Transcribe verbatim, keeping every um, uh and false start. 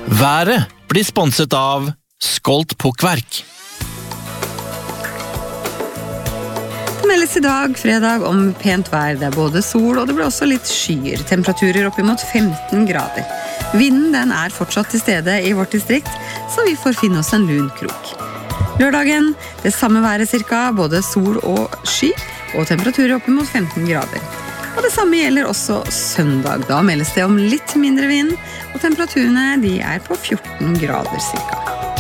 Været blir sponset av Skolt Pukkverk. Det meldes i dag, fredag, om pent vær. Det er både sol, og det blir også litt skyer. Temperaturer opp imot femten grader. Vinden den er fortsatt til stede i vårt distrikt, så vi får finne oss en lun krok. Lørdagen, det samme været cirka, både sol og sky, og temperaturer opp imot femten grader. Og det samme gjelder også søndag. Da meldes det om litt mindre vind, og temperaturene de er på fjorten grader cirka.